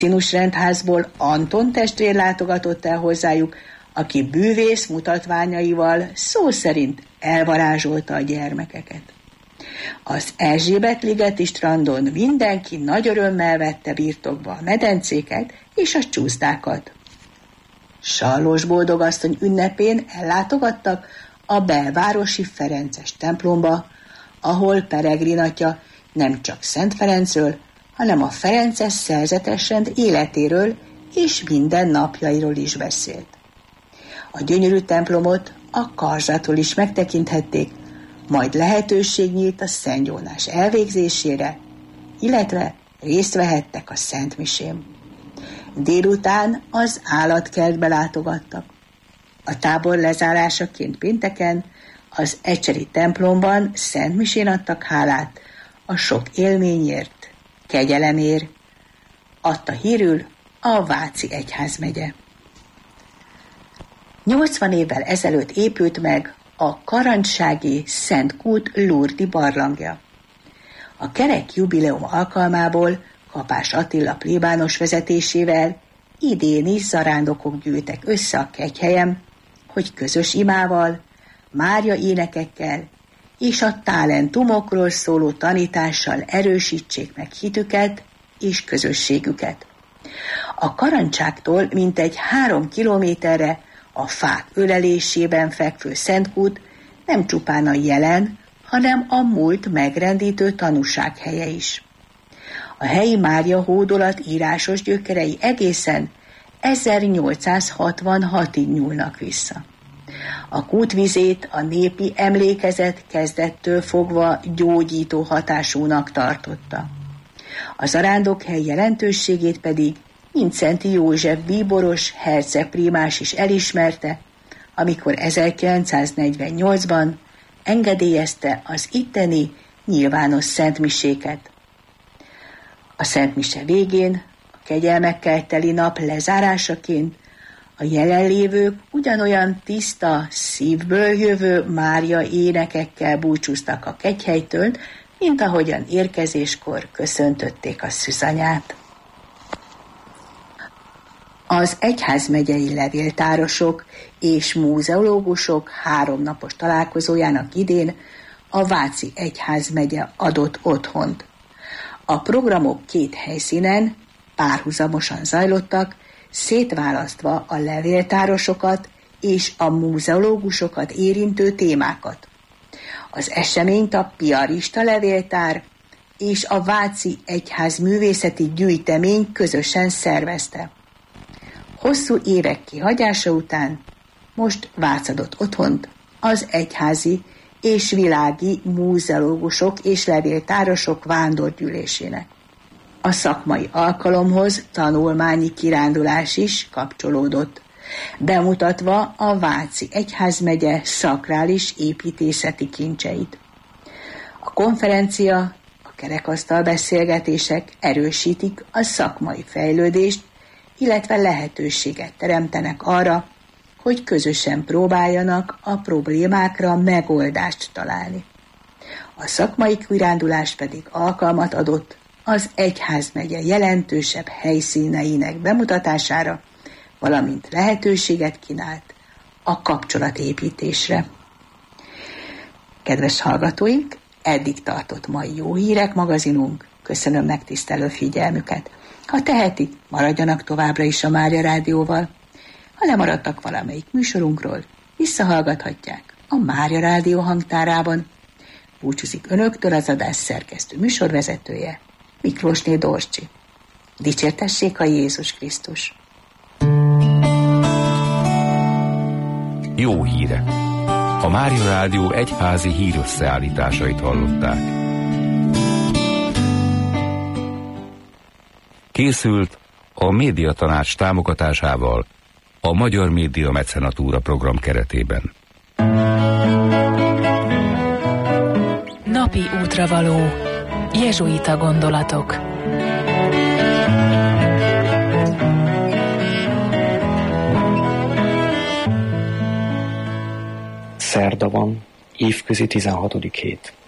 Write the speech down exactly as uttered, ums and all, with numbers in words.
Sinus rendházból Anton testvér látogatott el hozzájuk, aki bűvész mutatványaival szó szerint elvarázsolta a gyermekeket. Az Erzsébet-ligeti strandon mindenki nagy örömmel vette birtokba a medencéket és a csúszdákat. Sallós boldogasszony ünnepén ellátogattak a belvárosi Ferences templomba, ahol Peregrin atya nem csak Szent Ferencről, hanem a ferences szerzetesrend életéről és minden napjairól is beszélt. A gyönyörű templomot a karzatról is megtekinthették, majd lehetőség nyílt a szentgyónás elvégzésére, illetve részt vehettek a szentmisén. Délután az állatkertbe látogattak. A tábor lezárásaként pénteken az ecseri templomban szentmisén adtak hálát a sok élményért, kegyelemért, adta hírül a Váci egyházmegye. nyolcvan évvel ezelőtt épült meg a karancsági Szent Kút Lurdi barlangja. A kerek jubileum alkalmából Kapás Attila plébános vezetésével idén is zarándokok gyűltek össze a kegyhelyen, hogy közös imával, Mária énekekkel és a talentumokról szóló tanítással erősítsék meg hitüket és közösségüket. A karancságtól mintegy három kilométerre a fák ölelésében fekvő Szentkút nem csupán a jelen, hanem a múlt megrendítő tanúsághelye is. A helyi Mária hódolat írásos gyökerei egészen ezernyolcszázhatvanhatig nyúlnak vissza. A kútvizét a népi emlékezet kezdettől fogva gyógyító hatásúnak tartotta. A zarándokhely jelentőségét pedig Mindszenty József bíboros hercegprímás is elismerte, amikor ezerkilencszáznegyvennyolcban engedélyezte az itteni nyilvános szentmiséket. A szentmise végén, a kegyelmekkel teli nap lezárásaként a jelenlévők ugyanolyan tiszta, szívből jövő Mária énekekkel búcsúztak a kegyhelytől, mint ahogyan érkezéskor köszöntötték a szűzanyát. Az egyházmegyei levéltárosok és múzeológusok háromnapos találkozójának idén a Váci egyházmegye adott otthont. A programok két helyszínen párhuzamosan zajlottak, szétválasztva a levéltárosokat és a múzeológusokat érintő témákat. Az eseményt a Piarista levéltár és a Váci Egyház művészeti gyűjtemény közösen szervezte. Hosszú évek kihagyása után most Vác adott otthont az egyházi és világi múzeológusok és levéltárosok vándorgyűlésének. A szakmai alkalomhoz tanulmányi kirándulás is kapcsolódott, bemutatva a Váci egyházmegye szakrális építészeti kincseit. A konferencia, a kerekasztal beszélgetések erősítik a szakmai fejlődést, illetve lehetőséget teremtenek arra, hogy közösen próbáljanak a problémákra megoldást találni. A szakmai kirándulás pedig alkalmat adott az egyházmegye jelentősebb helyszíneinek bemutatására, valamint lehetőséget kínált a kapcsolatépítésre. Kedves hallgatóink, eddig tartott mai Jó Hírek magazinunk. Köszönöm megtisztelő figyelmüket. Ha tehetik, maradjanak továbbra is a Mária Rádióval. Ha lemaradtak valamelyik műsorunkról, visszahallgathatják a Mária Rádió hangtárában. Búcsúzik önöktől az adás szerkesztő műsorvezetője, Miklósné Dorcsi. Dicsértessék a Jézus Krisztus! Jó hírek! A Mária Rádió egyházi hírösszeállításait hallották. Készült a Médiatanács támogatásával a Magyar Média Mecenatúra program keretében. Napi útravaló. Jezsuita gondolatok. Szerda van, évközi tizenhatodik hét.